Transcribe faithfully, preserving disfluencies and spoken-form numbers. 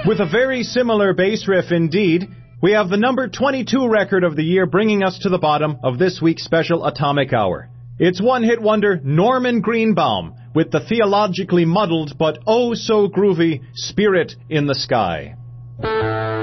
With a very similar bass riff indeed, we have the number twenty-two record of the year bringing us to the bottom of this week's special Atomic Hour. It's one-hit wonder Norman Greenbaum with the theologically muddled but oh so groovy Spirit in the Sky.